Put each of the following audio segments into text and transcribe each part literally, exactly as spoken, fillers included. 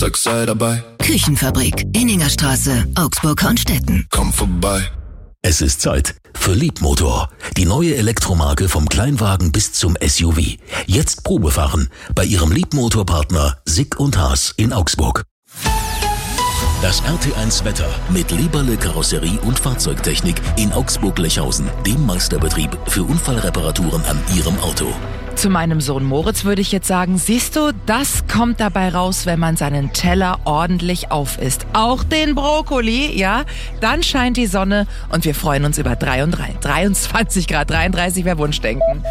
Samstag sei dabei. Küchenfabrik, Inningerstraße, Augsburg-Hornstetten. Komm vorbei. Es ist Zeit für Liebmotor. Die neue Elektromarke vom Kleinwagen bis zum S U V. Jetzt Probefahren bei Ihrem Liebmotorpartner Sick und Haas in Augsburg. Das R T eins Wetter mit Leberle Karosserie und Fahrzeugtechnik in Augsburg-Lechhausen, dem Meisterbetrieb für Unfallreparaturen an Ihrem Auto. Zu meinem Sohn Moritz würde ich jetzt sagen, siehst du, das kommt dabei raus, wenn man seinen Teller ordentlich aufisst. Auch den Brokkoli, ja? Dann scheint die Sonne und wir freuen uns über dreiundzwanzig Grad, dreiunddreißig wäre Wunschdenken.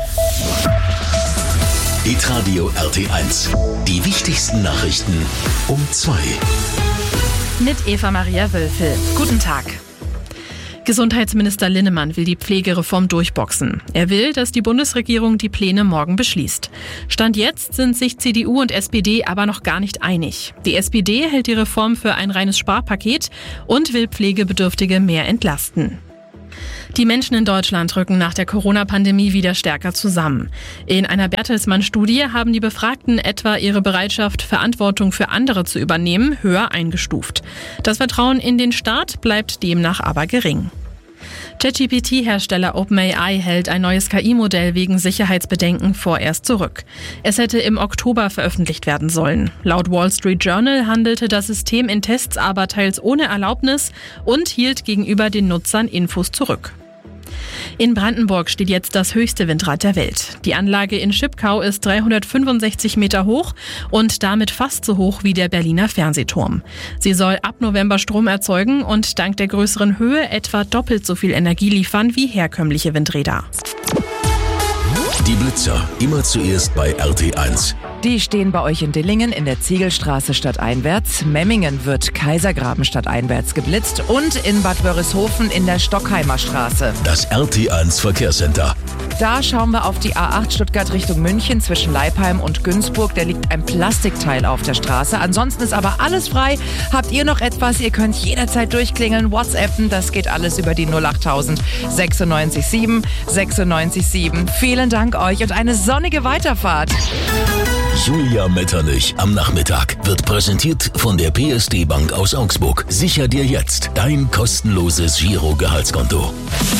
Hitradio R T eins. Die wichtigsten Nachrichten um zwei. Mit Eva Maria Wölfel. Guten Tag. Gesundheitsminister Linnemann will die Pflegereform durchboxen. Er will, dass die Bundesregierung die Pläne morgen beschließt. Stand jetzt sind sich C D U und S P D aber noch gar nicht einig. Die S P D hält die Reform für ein reines Sparpaket und will Pflegebedürftige mehr entlasten. Die Menschen in Deutschland rücken nach der Corona-Pandemie wieder stärker zusammen. In einer Bertelsmann-Studie haben die Befragten etwa ihre Bereitschaft, Verantwortung für andere zu übernehmen, höher eingestuft. Das Vertrauen in den Staat bleibt demnach aber gering. ChatGPT-Hersteller OpenAI hält ein neues K I-Modell wegen Sicherheitsbedenken vorerst zurück. Es hätte im Oktober veröffentlicht werden sollen. Laut Wall Street Journal handelte das System in Tests aber teils ohne Erlaubnis und hielt gegenüber den Nutzern Infos zurück. In Brandenburg steht jetzt das höchste Windrad der Welt. Die Anlage in Schipkau ist dreihundertfünfundsechzig Meter hoch und damit fast so hoch wie der Berliner Fernsehturm. Sie soll ab November Strom erzeugen und dank der größeren Höhe etwa doppelt so viel Energie liefern wie herkömmliche Windräder. Die Blitzer, immer zuerst bei R T eins. Die stehen bei euch in Dillingen in der Ziegelstraße stadteinwärts. Memmingen wird Kaisergraben stadteinwärts geblitzt und in Bad Wörishofen in der Stockheimer Straße. Das R T eins Verkehrscenter. Da schauen wir auf die A acht Stuttgart Richtung München zwischen Leipheim und Günzburg. Da liegt ein Plastikteil auf der Straße. Ansonsten ist aber alles frei. Habt ihr noch etwas? Ihr könnt jederzeit durchklingeln, WhatsAppen. Das geht alles über die null acht null null sechsundneunzig sieben sechsundneunzig sieben. Vielen Dank euch und eine sonnige Weiterfahrt. Julia Metternich am Nachmittag wird präsentiert von der P S D Bank aus Augsburg. Sicher dir jetzt dein kostenloses Giro-Gehaltskonto.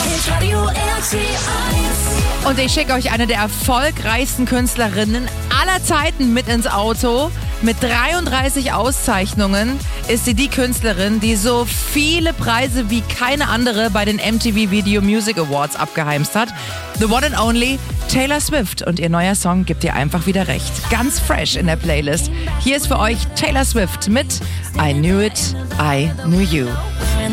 Und ich schicke euch eine der erfolgreichsten Künstlerinnen aller Zeiten mit ins Auto. Mit dreiunddreißig Auszeichnungen ist sie die Künstlerin, die so viele Preise wie keine andere bei den M T V Video Music Awards abgeheimst hat. The one and only Taylor Swift. Und ihr neuer Song gibt ihr einfach wieder recht. Ganz fresh in der Playlist. Hier ist für euch Taylor Swift mit I Knew It, I Knew You.